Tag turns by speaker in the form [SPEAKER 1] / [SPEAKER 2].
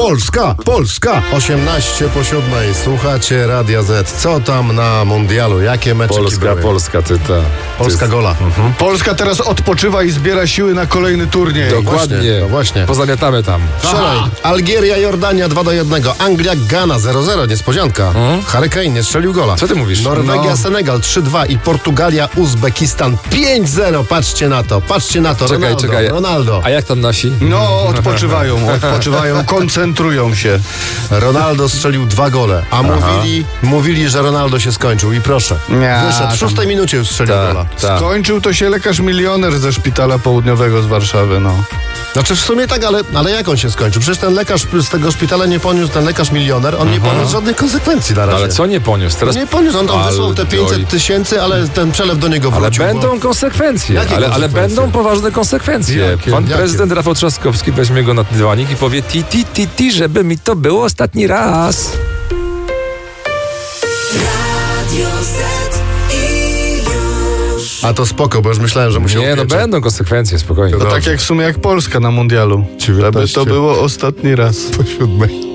[SPEAKER 1] Polska. 18 po 7. Słuchacie Radia Z. Co tam na mundialu? Jakie mecze
[SPEAKER 2] Polska,
[SPEAKER 1] Polska gola.
[SPEAKER 3] Polska teraz odpoczywa i zbiera siły na kolejny turniej.
[SPEAKER 2] Dokładnie.
[SPEAKER 1] Właśnie.
[SPEAKER 2] Pozamiatamy tam.
[SPEAKER 1] Wczoraj Algieria, Jordania 2-1. Anglia, Ghana 0-0. Niespodzianka. Harry Kane nie strzelił gola.
[SPEAKER 2] Co ty mówisz?
[SPEAKER 1] Norwegia, Senegal 3-2 i Portugalia, Uzbekistan 5-0. Patrzcie na to.
[SPEAKER 2] Czekaj.
[SPEAKER 1] Ronaldo.
[SPEAKER 2] A jak tam nasi?
[SPEAKER 3] No, odpoczywają, koncentrują się.
[SPEAKER 1] Ronaldo strzelił 2 gole, a mówili, że Ronaldo się skończył i proszę. Wyszedł w 6 minucie już strzelił gola.
[SPEAKER 3] Skończył to się lekarz milioner ze szpitala południowego z Warszawy, no.
[SPEAKER 1] Znaczy w sumie tak, ale jak on się skończył? Przecież ten lekarz z tego szpitala nie poniósł, ten lekarz milioner, on nie poniósł żadnych konsekwencji na razie.
[SPEAKER 2] Ale co nie poniósł? Teraz...
[SPEAKER 1] Nie poniósł, on tam wysłał te 500 tysięcy, ale ten przelew do niego wrócił.
[SPEAKER 2] Ale będą konsekwencje.
[SPEAKER 1] Jakie
[SPEAKER 2] Ale
[SPEAKER 1] konsekwencje?
[SPEAKER 2] będą poważne konsekwencje. Pan prezydent Rafał Trzaskowski weźmie go na dywanik i powie ti, żeby mi to było ostatni raz.
[SPEAKER 1] A to spoko, bo już myślałem, że musiał
[SPEAKER 2] Nie, będą konsekwencje, spokojnie.
[SPEAKER 3] To tak jak w sumie jak Polska na mundialu. Żeby to było ostatni raz.
[SPEAKER 1] Po 7.